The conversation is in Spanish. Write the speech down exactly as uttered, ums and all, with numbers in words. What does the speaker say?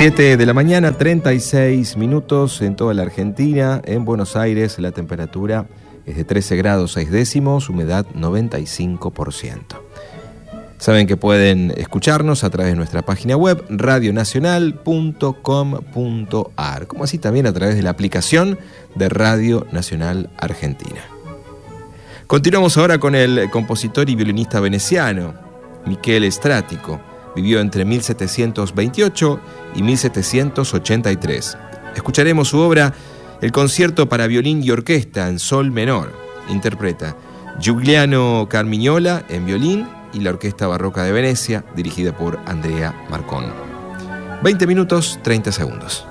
siete de la mañana, treinta y seis minutos en toda la Argentina. En Buenos Aires la temperatura es de trece grados seis décimos, humedad noventa y cinco por ciento. Saben que pueden escucharnos a través de nuestra página web radio nacional punto com punto a r, como así también a través de la aplicación de Radio Nacional Argentina. Continuamos ahora con el compositor y violinista veneciano Michele Strático. Vivió entre mil setecientos veintiocho y mil setecientos ochenta y tres. Escucharemos su obra El concierto para violín y orquesta en sol menor. Interpreta Giuliano Carmignola en violín y la Orquesta Barroca de Venecia, dirigida por Andrea Marcon. veinte minutos, treinta segundos.